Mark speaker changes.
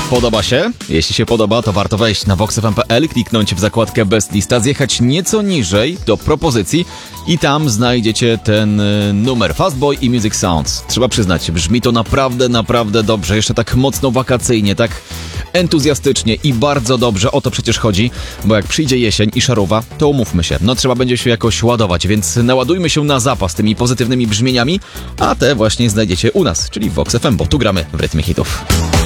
Speaker 1: Podoba się? Jeśli się podoba, to warto wejść na voxfm.pl, kliknąć w zakładkę Best Lista, zjechać nieco niżej do propozycji i tam znajdziecie ten numer Fastboy i Music Sounds. Trzeba przyznać, brzmi to naprawdę dobrze, jeszcze tak mocno wakacyjnie, tak entuzjastycznie i bardzo dobrze. O to przecież chodzi, bo jak przyjdzie jesień i szarowa, to umówmy się, no trzeba będzie się jakoś ładować, więc naładujmy się na zapas tymi pozytywnymi brzmieniami, a te właśnie znajdziecie u nas, czyli w Vox FM, bo tu gramy w rytmie hitów.